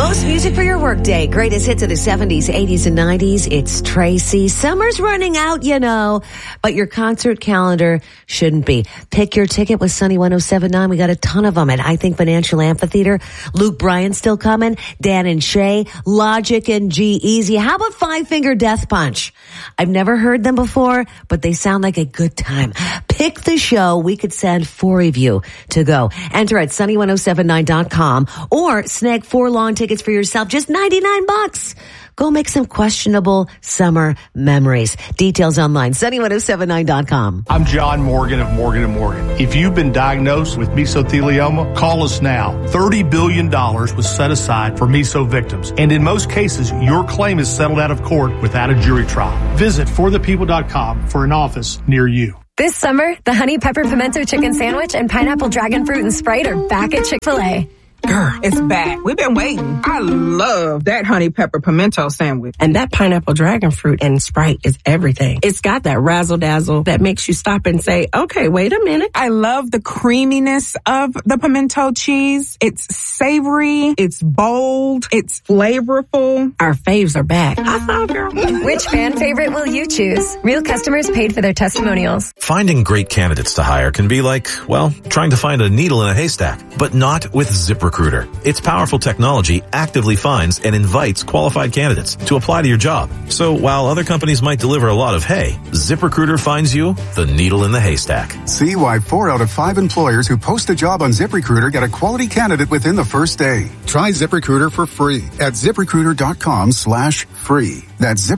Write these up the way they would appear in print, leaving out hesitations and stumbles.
Most music for your workday. Greatest hits of the 70s, 80s, and 90s. It's Tracy. Summer's running out, you know, but your concert calendar shouldn't be. Pick your ticket with Sunny 107.9. We got a ton of them at I Think Financial Amphitheater. Luke Bryan's still coming. Dan and Shay, Logic and G-Eazy. How about Five Finger Death Punch? I've never heard them before, but they sound like a good time. Pick the show. We could send 4 of you to go. Enter at sunny1079.com or snag 4 lawn tickets for yourself. Just $99. Go make some questionable summer memories. Details online, sunny1079.com. I'm John Morgan of Morgan & Morgan. If you've been diagnosed with mesothelioma, call us now. $30 billion was set aside for meso victims. And in most cases, your claim is settled out of court without a jury trial. Visit forthepeople.com for an office near you. This summer, the Honey Pepper Pimento Chicken Sandwich and Pineapple Dragon Fruit and Sprite are back at Chick-fil-A. Girl, it's back. We've been waiting. I love that honey pepper pimento sandwich. And that pineapple dragon fruit and Sprite is everything. It's got that razzle dazzle that makes you stop and say, okay, wait a minute. I love the creaminess of the pimento cheese. It's savory. It's bold. It's flavorful. Our faves are back. I thought, girl. Which fan favorite will you choose? Real customers paid for their testimonials. Finding great candidates to hire can be like, well, trying to find a needle in a haystack, but not with ZipRecruiter. Its powerful technology actively finds and invites qualified candidates to apply to your job. So while other companies might deliver a lot of hay, ZipRecruiter finds you the needle in the haystack. See why 4 out of 5 employers who post a job on ZipRecruiter get a quality candidate within the first day. Try ZipRecruiter for free at ZipRecruiter.com/free. That's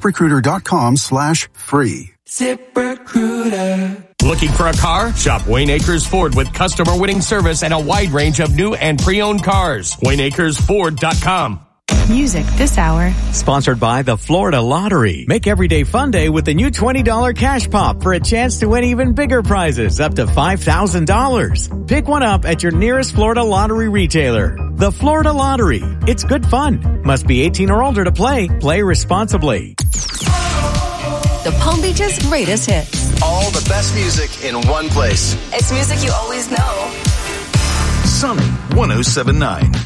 ZipRecruiter.com/free. ZipRecruiter. Looking for a car? Shop Wayne Acres Ford with customer winning service and a wide range of new and pre-owned cars. WayneAkersFord.com. Music this hour. Sponsored by the Florida Lottery. Make everyday fun day with the new $20 cash pop for a chance to win even bigger prizes up to $5,000. Pick one up at your nearest Florida Lottery retailer. The Florida Lottery. It's good fun. Must be 18 or older to play. Play responsibly. The Palm Beach's greatest hits. All the best music in one place. It's music you always know. Sunny 107.9.